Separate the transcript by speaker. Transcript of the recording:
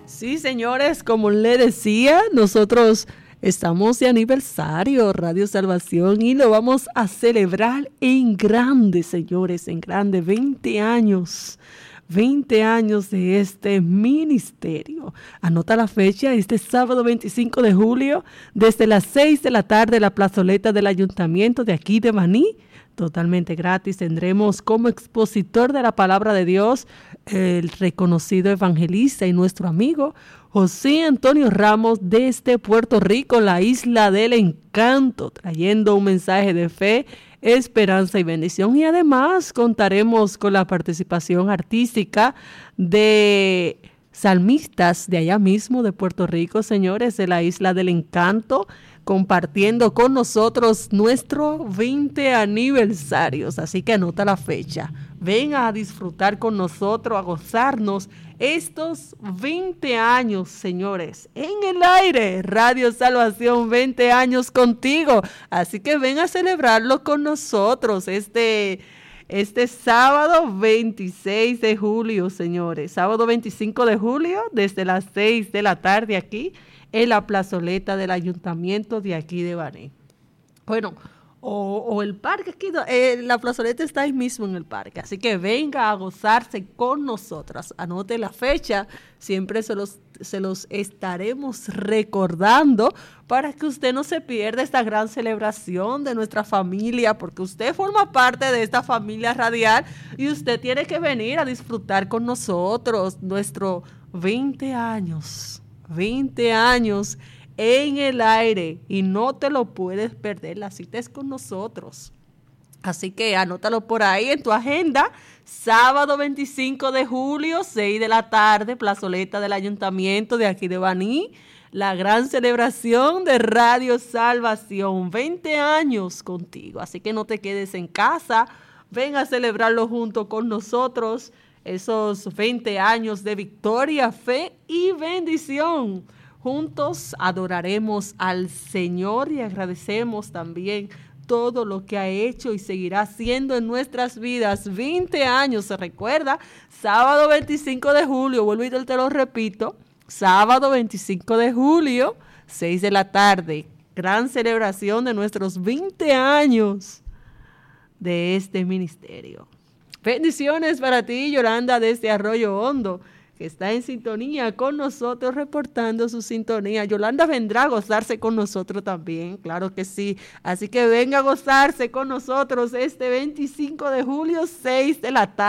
Speaker 1: Sí, señores, como le decía, nosotros estamos de aniversario, Radio Salvación, y lo vamos a celebrar en grande, señores, en grande, 20 años. 20 años de este ministerio. Anota la fecha, este sábado 25 de julio, desde las 6 de la tarde, la plazoleta del ayuntamiento de aquí de Baní, totalmente gratis. Tendremos como expositor de la palabra de Dios el reconocido evangelista y nuestro amigo José Antonio Ramos desde Puerto Rico, la isla del encanto, trayendo un mensaje de fe, esperanza y bendición. Y además contaremos con la participación artística de salmistas de allá mismo de Puerto Rico, señores, de la isla del encanto, compartiendo con nosotros nuestro 20 aniversarios. Así que anota la fecha. Ven a disfrutar con nosotros, a gozarnos estos 20 años, señores, en el aire. Radio Salvación, 20 años contigo. Así que ven a celebrarlo con nosotros este sábado 26 de julio, señores. Sábado 25 de julio, desde las 6 de la tarde aquí, en la plazoleta del ayuntamiento de aquí de Baní. Bueno, o el parque aquí, la plazoleta está ahí mismo en el parque, así que venga a gozarse con nosotras. Anote la fecha, siempre se los estaremos recordando para que usted no se pierda esta gran celebración de nuestra familia, porque usted forma parte de esta familia radial y usted tiene que venir a disfrutar con nosotros nuestro 20 años en el aire, y no te lo puedes perder. La cita es con nosotros, así que anótalo por ahí en tu agenda. Sábado 25 de julio, 6 de la tarde, plazoleta del ayuntamiento de aquí de Baní, la gran celebración de Radio Salvación, 20 años contigo. Así que no te quedes en casa, ven a celebrarlo junto con nosotros, esos 20 años de victoria, fe y bendición. Juntos adoraremos al Señor y agradecemos también todo lo que ha hecho y seguirá haciendo en nuestras vidas. 20 años, se recuerda, sábado 25 de julio, vuelvo y te lo repito, sábado 25 de julio, 6 de la tarde, gran celebración de nuestros 20 años de este ministerio. Bendiciones para ti, Yolanda, desde Arroyo Hondo, que está en sintonía con nosotros, reportando su sintonía. Yolanda vendrá a gozarse con nosotros también, claro que sí. Así que venga a gozarse con nosotros este 25 de julio, 6 de la tarde.